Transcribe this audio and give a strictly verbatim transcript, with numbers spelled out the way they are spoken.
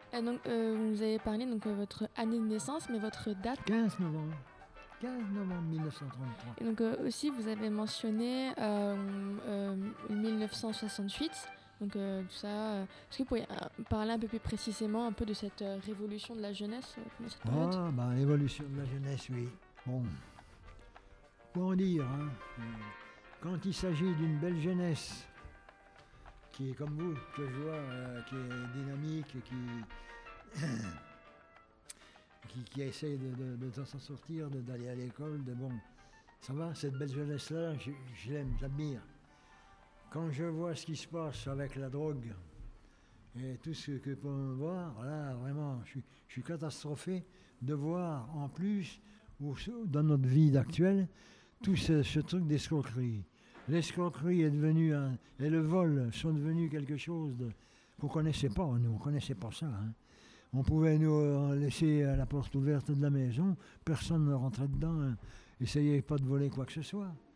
Et donc, euh, vous nous avez parlé donc euh, votre année de naissance, mais votre date. quinze novembre. quinze novembre mille neuf cent trente-trois. Et donc euh, aussi, vous avez mentionné euh, euh, mille neuf cent soixante-huit. Donc euh, tout ça. euh, Est-ce que vous pourriez euh, parler un peu plus précisément un peu de cette euh, révolution de la jeunesse euh, pendant cette période? Ah, bah, l'évolution de la jeunesse, oui. Bon, comment dire, hein, euh, quand il s'agit d'une belle jeunesse, qui est comme vous, que je vois, euh, qui est dynamique, qui, qui, qui essaye de, de, de, de s'en sortir, de- d'aller à l'école, de bon, ça va, cette belle jeunesse-là, je, je l'aime, j'admire. Quand je vois ce qui se passe avec la drogue et tout ce que peut voir, là, vraiment, je suis, je suis catastrophé de voir en plus, ou ce- dans notre vie actuelle, tout ce, ce truc d'escroquerie. L'escroquerie est devenue un, et le vol sont devenus quelque chose de, qu'on ne connaissait pas, nous, on ne connaissait pas ça. Hein. On pouvait nous euh, laisser la porte ouverte de la maison, personne ne rentrait dedans, hein. Essayez pas de voler quoi que ce soit.